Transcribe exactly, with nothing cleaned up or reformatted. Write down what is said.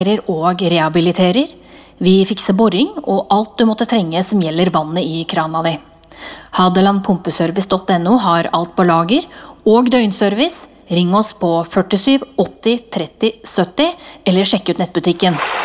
og rehabiliterer. Vi fikser boring og alt du måtte trenge som gjelder vannet i krana di. Hadeland pumpeservice punktum no har alt på lager og døgnservice. Ring oss på førtisju åtti tretti sytti eller sjekk ut nettbutikken.